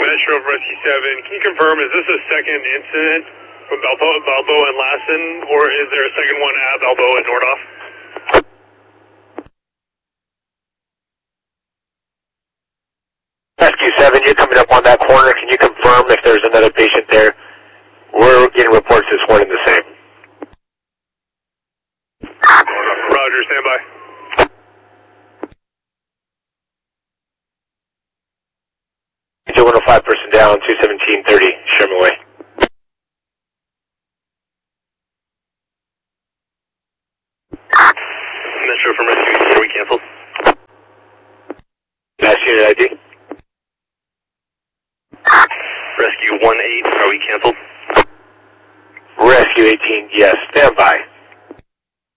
Metro of Rescue 7. Can you confirm, is this a second incident from Balboa and Lassen, or is there a second one at Balboa and Nordhoff? Rescue 7, you're coming up on that corner. Can you confirm if there's another patient there? We're getting reports this morning the same. Roger, stand by. Joe 105 person down, 21730, Sherman Way. Metro from Rescue 8, are we canceled? Last unit ID. Rescue 1-8, are we canceled? Rescue 18, yes, stand by.